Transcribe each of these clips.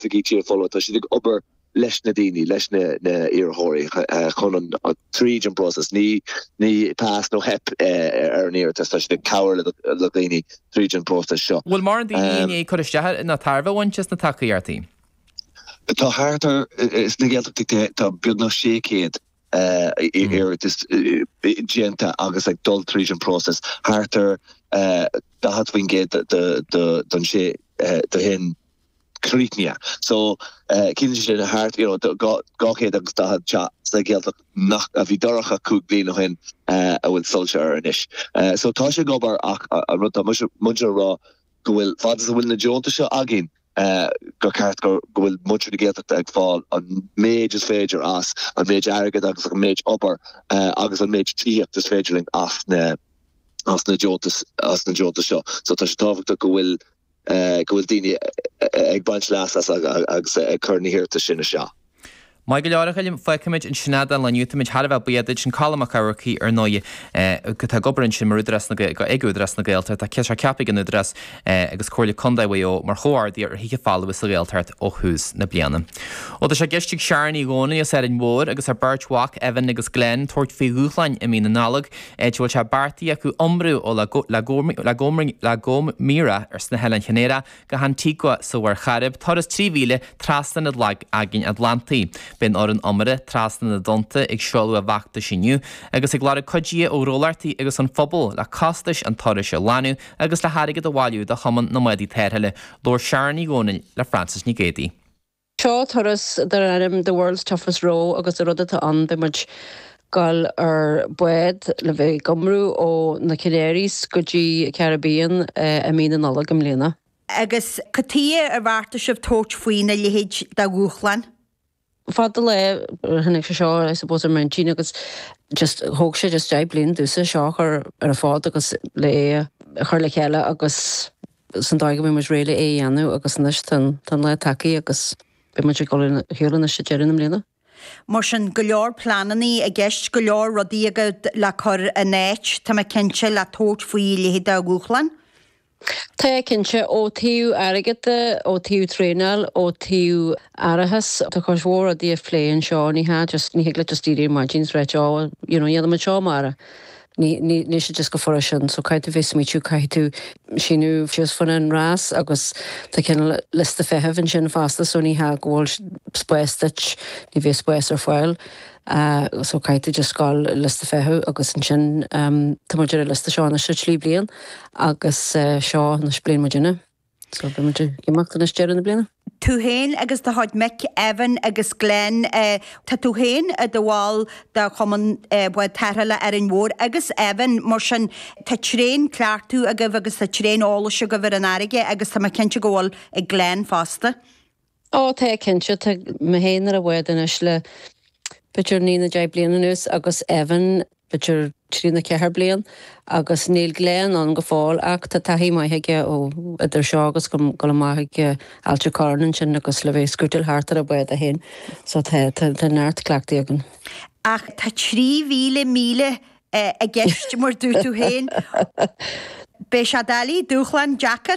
gí tí follow tá si ober leis na daoine leis na iarthóirí chun an tríd an process ní pass nó hep ar an éir tá si cabhar le daoine tríd an process seo. Bhfuil mar an daoine chuisteathe na tarbhhain just na takeíartaí. Tá hátar is na ggéalteachta tá beag ná 600 genta agus like dul tríd an process hátar da hat win get don sé de hin Critnia. So kin sé hart gaché agus da hat chat geld nach a vi doracha koek bli noch hin a wil solskjaer is. So tá sé gobar a rot mu ra gohfuil fa wil na Jonta se agin. Go kart gohfuil mu de get ag fall an méid is féidir as an méid agad agus an méid opper agus an méid tíach is féidirling as na Jonta seo. So tá sé táfach gohfuil daoine ag baint leas agus churnaí hirta sinna seo. Má go leorach im feicimiid in sinada le newtamid Harbh buiad sin callamach araí ar 9 go tá gobarann sin marúdras na éúdras na Gaeltart tá ceis ceappa an údras agus cóirla condaidha ó mar chóirdí ar hiice fála sa Gaeltart ó hús na bliana. Ó tá sé geistigh seaarnaí gcónaí a sé an mór agus ar Birchwach Evan agus Glenn tuairt fé úchlein i mí na nálag bhfuil se bartaí acu ombrú ó le gomíra ar sna helan chenéra go Antigua sa bhar Charib toras 3,000 trastan na lag agin Atlantaí. Ben or an amare trasna na donta ag seolú a bhachta sinniu, agus ag lára codí ó rólartaí agus an phobal le castais an toris a lánú agus le harigad a bháiliú de chaman na maidí teirtheile Lord Seaarnaí Gcónaí le Francis ní Gédí. Seo thuras the world's toughest row agus a rudata an de muid gal ar bued le bheith gomrú ó na Canaries go dtí Caribbean a mí an nollag am léna. Agus catí a bharta sibh tót faoin na lihéid da gúchlan. Fada le hannig se seo I suppose ar mentí agus just hóg sé just deib blin dúsa seo ar a fád agus le chuir le chéile agus san daige mé mar réile anú agus nes tan le takeí agus be mar go hiúlanna sé dearan am léna. Mar sin go leor plananí a gceist go leor rodí agad le chur a néit tá me cinse le tót faoi lihéid da gúchlan. Tá cinse ó tíú airigata ó tíú trénal ó tíú arahas tá chuis mhór a dí phléin seo ní ha just ní hiagla just tíí margins réiteo iad am seo mara. Ní sé just go for sin, so caiit a bhís míú caiitú sinú fios fan an rás agus tá cin lista fehefn sin fásta so ní ha ghil spéisteit ní bhí spéis ar fáil. So caiite just gáil lista fehu agus an sin tá muidir a lista seo na si slí blian agus seo na splín muidirna. So be muidir gimachta na steir na bliana. Tú héin agus tá háid Mick Evan agus Glenn tá tú héin a doháil de chuman buid teirtheile ar an mhór agus Evan mar sin tá tréin cleartú a goh agus tá tréin álaise go bhar an airige agus tá cinnte ggóil ag Glenn fásta. Tá cinnte tá ma héanaar a bhid inis le Bitir nína deib bliana nús agus Evan bitir trína cethar blian agus níl Glenn an go fáil ach tá taí maithaige ó idir seo agus go maithaige ailte carnan sin agus le bheith scútil hátar a buid a hen so tá neart cleachtaí agan. Ach tá 3,000 míle a gceist mar dú tú héin. Bé se dalí dúchlan Jackar?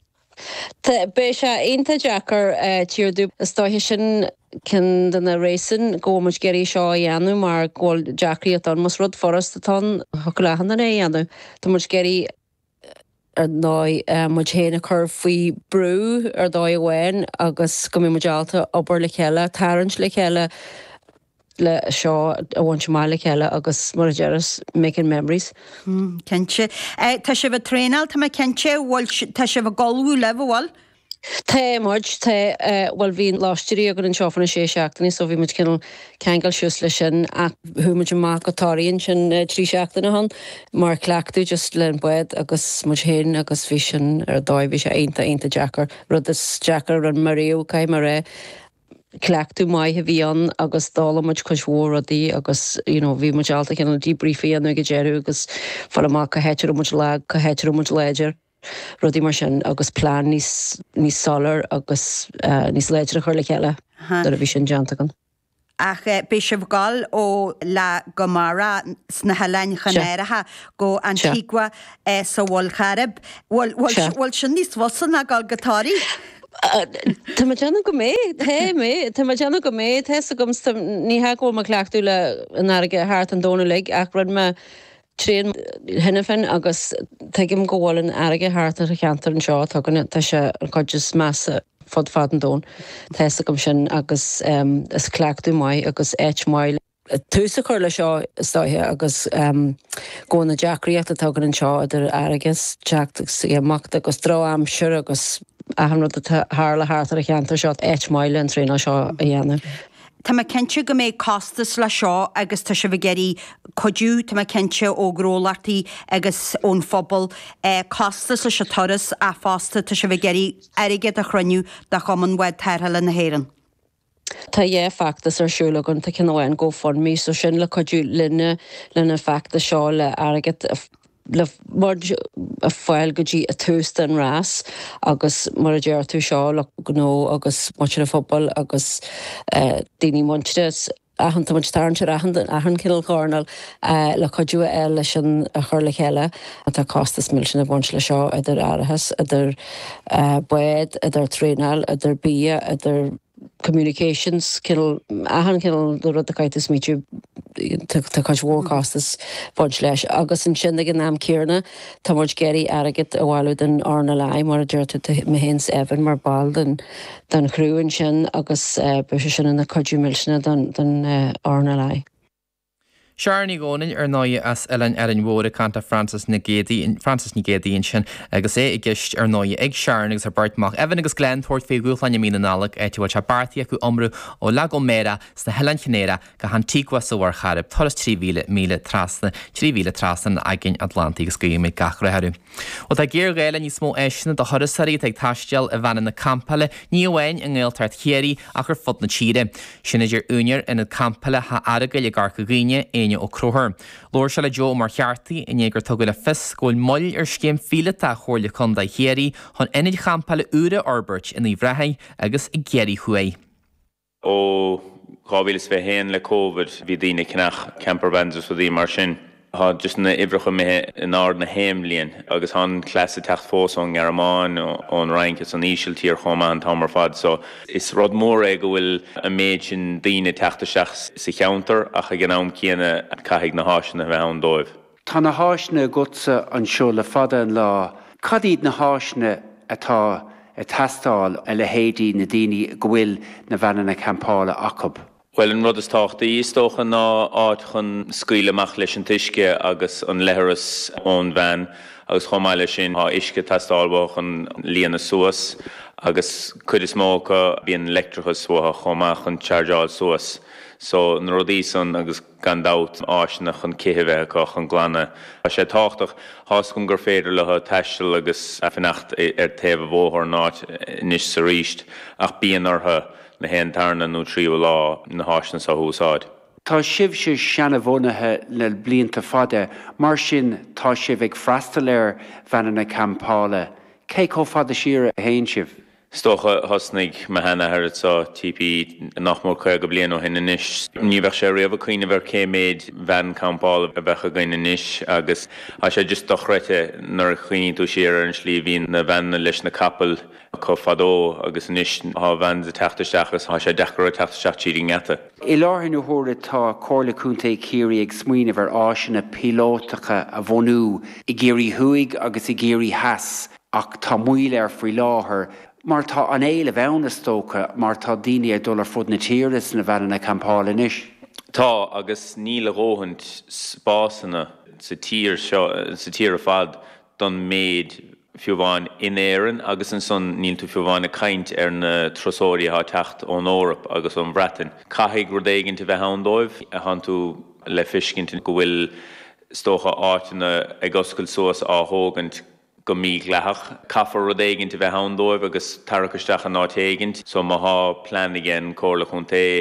Tá bé se aonanta Jackar tíor dú stáithe sin cin den na réisin gómuid geirí seo dhéanú mar ggóil Jackarí atá mas rud forrast atá thulehan na dhéanú. Tá muid geirí ar ná muid héna chur faoi brú ar dá bhhain agus go mé muidealta obair le chéile, tarrant le chéile le seo a bhaint má le chéile agus mar dearas making memories. Cinse. Tá sé bh trénal tá cinse bhil tá sé bh golú le bhil? Tá muid tá bhfuil bhíon láisteí agur an seofanna sé seachtaí so bhí muid cinnal ceangail siús lei sin a thuúmuid má gotáíonn sin trí seachtainna hon mar cleachtaú just len buid agus muid héin agus bhí sin ar dóibh bhí sé aonanta Jackar rud is Jackar an maríú caiim mar ré cleachtaú maithe bhí an agus dála muid chuishmhór a dí agus bhí muid alta cinnal debriefí an go déirú agus fáil amach go héitir muid le go héitir muid léidir. Rudí mar sin agus plán níos solar agus níos léidir a chuir le chéile ar a bhí sin deantagan. Ach bé sibh gáil ó le gomara sna helainn chanéirethe go Antigua sa bhil Charib. Bhil sin níos wasan a gáil gotáí? Tá teanna go méid Tá teanna go méid the gom ní ha go cleachú le an aige háart an dóna le ach rud me trían hinefin agus teigim goháin aige háart a cheantar an seo tuganna tá se chujus measa fod fad an dón Tá gom sin agus is cleachú mai agus éit mai túsa chuir le seo stáithe agus góna Jackríocht a tugan an seo idir aigeas teachtas amachta agus rá am siúr agus ahanrad hála hátar a cheantar seo éit maile an trína seo a dhéanamh. Tá cinse go méid costas le seo agus tá se bh geirí codú tá cinse ó grólartaí agus ón fphobal costas le se toras a fásta tá se bh geirí aige a chruniú de chuman wed teirthe na héan. Tá dhé factas arsúlagan tá cinhhain go formí so sin le codú linne lena facta seo le airgad le mar a fáil go dtí a tústa an rás agus mar a déir tú seo le gó agus muir a fphobal agus daoine muinte ahananta mu starnte ahan cinál córnal le codú eile sin a chur le chéile a tá costas mil sin a bhaint le seo idir áirithes idir buid idir trénal idir bí idir communications ahan cinál do rud a caiitas míú tá chuid mhórcástas bhaint leis agus an sin an náam céarna tá muid geirí airgad a bhhaú den orna lai mar a dúirta méhéns evan mar ball den chrúin sin agus bu sin na codú millsna den orna lai. Searní gcónainn ar 9 as Ellen ar an mhóra canta Francis na Gédaíon sin agus i gceist ar 9 ag searn agus ar bartmach Evan agus Glenn tuairt fé gúchlein mína nálaach bhil se bartaí acu omrú ó Lago Mera sna Helen Chinéra go Antigua sa bhar charib toras 3,000 trasna agin Atlantic agus go mé gachrathú. Ó tá géir réile ní smó éisina do thorasaí ag taisteal a bhena na campala ní bhhain an ggéiltart chéirí a gur fod na tíre. Sin idir únear ina campala ha airga le garcha gine ó Crothir. Lóir se le Jo mar cheartaí in égur tuga le fis ggóil moll ar scéim fíle tá chóirla chunda chéirí chun inid champala úra Orbert in bhreithe agus i ggéirí chué. Ó chábhílas bheith héan le COVID bhí daoine cinach campervandas fa dí mar sin. Tá just na ibrecha mé in ard na héimlíonn agus an clása techt fós ón Gearmáin ón Raincas an ísiltíí ar chomá an tamar fad, so is rud mór go bhfuil a méid sin daoine teachtaseach sa cheantar ach a gnám céanna caiigh na háisina bheith an dóibh. Tá na háisina gutsa an seo le fada an lá. Cad iad na háisina atá a testáil a le héadí na daoine go bhfuil na bheanna na campála acab? Well, an rud is táchta íostócha ná áit chun scuile amach leis an tuisce agus an leithras ón bhean agus chomáile sin há isce testáilbh chun líana suas agus chud is mó go bíon electrichas suatha chomach chun chargeáil suas. So an rudí san agus gan dát áisina chun céhibheith go chun glanna. A sé táchtach hás chun gur féidir le teistil agus a fannacht ar taobh bhóthar náit níos sa ríist ach bíon ortha na hen tarna nó tríú lá na háisna sa húsáid. Tá sibh sé seanna bhónathe le blianta fada, mar sin tá sibh ag freastal ar bheanna na campála. Cé có fada siar a héin sibh? Stocha hosnig me hena her sa TP nachmór chuig go blian ó hinna níis. Ní bheith sé riamh chuoine bhar céméid bhean campála a bheitcha gaine níis agus a sé just dochreite nar chuoine tú siar an slí hín na bheanna leis na capal có fadó agus níis há bhean a teachtasteachas há sé dechar a teachtasteach tíí ngeta. I láthirnú thuair tá cóirla cúnta céirí ag smaoine bhar áisina pilótacha a bhonú i ggéirí thuig agus i ggéirí heas ach tá muile ar faoi láthair. Mar tá an éile bhena stócha mar tá daoine ag dul ar fud na tíras na bheanna na campála níis. Tá agus níl róhant spásanna sa tír a fad don méid fiúbháin in éireann agus an son níl tú fiúbháin a caint ar na trosóirí há techt ón Órap agus ón Breatan. Caithfidh gur déiginnta bheith an dóibh a han tú le fiscinnta go bhfuil stócha áitina ag oscail suas á thógant go mí gleach. Caafar rud éiginnta bheith an dóibh agus tarachaisteach an áit éigint, so má há plan igen cóirla chun té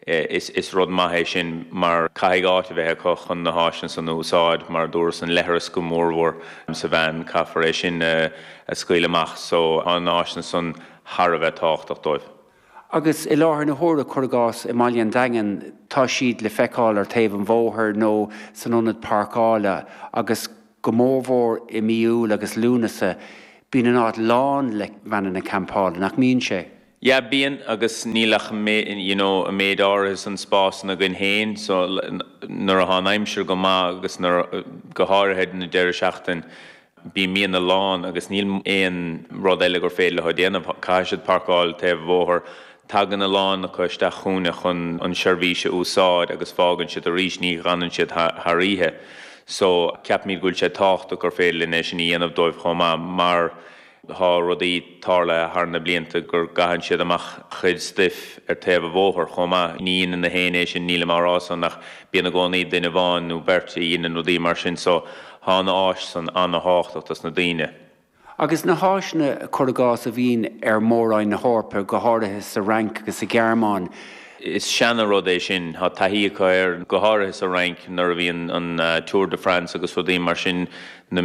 is rud maithe sin mar caiigh áit bheith chu chun na háisina san úsáid mar dúras an leithras go mórmhór sa bhean caafar é sin a scaoil amach, so an áisina san Har a bheith táchtach dóibh. Agus I láthir na hóra churgás I Maileán dagan tá siad le feiceáil ar taobh an bmhóthar nó san ionad parcála agus go mórmhór I miúil agus lúnasa bín an áit lán le bhean na campála nach mín sé. Ja bíon agus nílach méid áras an spás na gin héin, so nar a hánaimsir go má agus go háirhead na deir seachtain bí míon na lán agus níl éon rud eile gur féile le déanamh caiisiad parcáil taobh bhóthir tagan na lán na chuiste chúna chun an seirbhíse úsáid agus fágann siad a rís ní ranan siad tharíthe. So ceap míad gúil sé táachta gur féile leis sin íanamh dóibh chomá mar há rudaí tála thar na blianta gur gahann siad amach chuid stiff taobh bhóthir chomá níon na héine sin níla marrásán nach bíonna gcónaí duine bháin nó bertaí inan rudaí mar sin so hána áis san anna háchtachtas na daine. Agus na háisna choragás a bhín mórráin na hórpa go háirithe sa rank agus sa Gearmáin. Is seanna rud é sin há taíocha go háirithe sa rank nar a bhíon an Tour de France agus rudaí mar sin na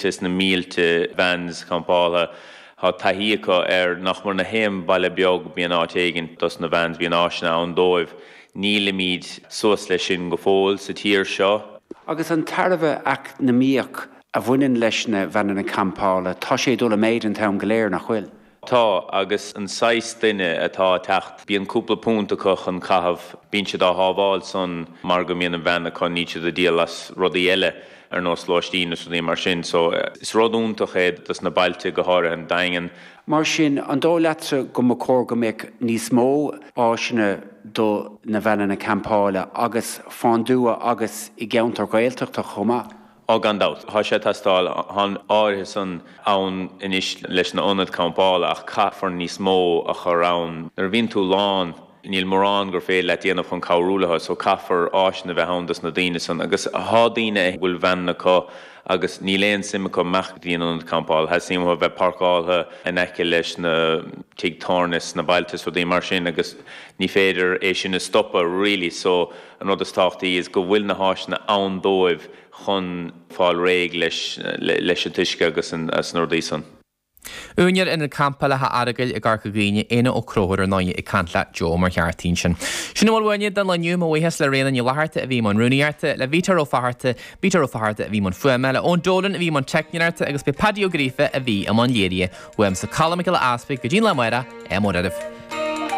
mílte vans campála há taíocha nach mar na héim baile beag bíon áit éigin dus na vans bíon áisina an dóibh níla míad suas lei sin go fóil sa tír seo. Agus an tarbh ach na míoch a bhaineann leis na bhean na campála, tá sé dul méid an tam go léir nach chuil. Tá agus an 6 duine atá techt bíon cúpla púnta chuch an cahabh bíonn siad á hábháil son mar go míon an bheanna chu níte a díal as rudaí eile ar nó sláistína so dí mar sin, so is rodúntaach éad dus na bailte go háirithe an daingan. Mar sin an dó letra go mo cór go mbeidh níos mó áisina do na bheanna na campála agus fándua agus i gceantar gaeltachta chomá. Á gandát, há sé tastáil an áirithe san ann inis leis na ionad campála ach caafar níos mó a chorán. Nar bhíonn tú lán níl mórrán gur féad le dhéanamh chun cabhrúlathe, so caafar áisina bheith andas na daine san agus há daine bhfuil bheanna có agus níléon simcha meach daon an campáil, has simha bheith parcáilthe in eice leis na tíigtarnas na bailtas ó dí mar sin agus ní féidir é sin na stoppa really, so an rud is táchtaí is go bhfuil na háisina ann dóibh chun fáil réig leis an tuisce agus an rudaí san. Úinear ina campala ha aragail i garcha ghaoine ina ó cróir ar 9 i cantla Jo mar cheartín sin. Sin bhfuilne den leniu má bhuihes le réanana i leharta a bhí man runúíarta le vítar ó faharta a bhí man fuameile ón dólan a bhí man teicnearta agus be padio grífa a bhí am an léiria bhuaim sa calamic le aspa go dín le maira móradh.